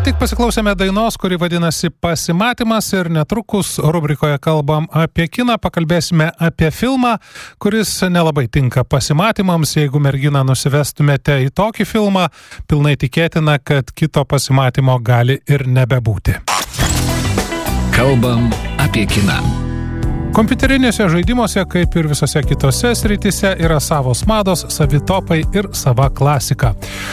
tik pasiklausėme dainos, kuri vadinasi Pasimatymas ir netrukus rubrikoje kalbam apie kiną, pakalbėsime apie filmą, kuris nelabai tinka pasimatymams. Jeigu merginą nusivestumėte į tokį filmą, pilnai tikėtina, kad kito pasimatymo gali ir nebebūti. Kalbam apie kiną. Kompiuterinėse žaidimuose, kaip ir visose kitose srityse, yra savos mados, savi topai ir sava klasika.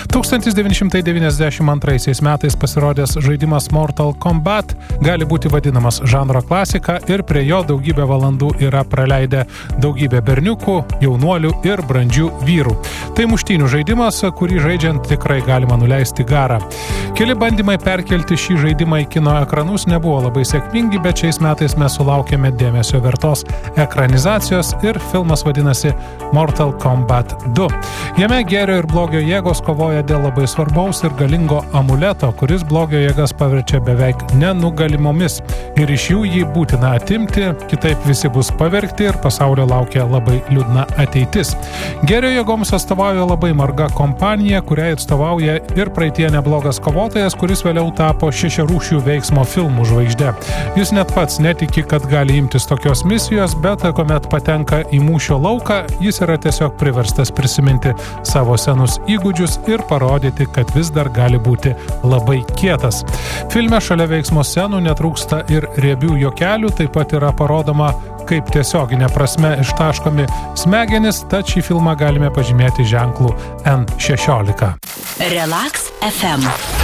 1992 metais pasirodęs žaidimas Mortal Kombat gali būti vadinamas žanro klasika ir prie jo daugybę valandų yra praleidę daugybė berniukų, jaunuolių ir brandžių vyrų. Tai muštynių žaidimas, kurį žaidžiant tikrai galima nuleisti garą. Keli bandymai perkelti šį žaidimą į kino ekranus nebuvo labai sėkmingi, bet šiais metais mes sulaukėme dėmesio vertos ekranizacijos ir filmas vadinasi Mortal Kombat 2. Jame gėrio ir blogio jėgos kovoja dėl labai svarbaus ir galingo amuleto, kuris blogio jėgas paverčia beveik nenugalimomis ir iš jų jį būtina atimti, kitaip visi bus pavergti ir pasaulio laukia labai liūdna ateitis. Gėrio jėgoms atstovauja labai marga kompanija, kuriai atstovauja ir praeitie neblogas kovotojas, kuris vėliau tapo šešiarūšių veiksmo filmų žvaigžde. Jis net pats netiki, kad gali imtis tokios misijos, bet kuomet patenka į mūšio lauką, jis yra tiesiog priverstas prisiminti savo senus įgūdžius ir parodyti, kad vis dar gali būti labai kietas. Filme šalia veiksmo scenų netrūksta ir riebių juokelių, taip pat yra parodoma, kaip tiesioginė prasme ištaškomi smegenis, tad šį filmą galime pažymėti ženklu N16. Relax FM.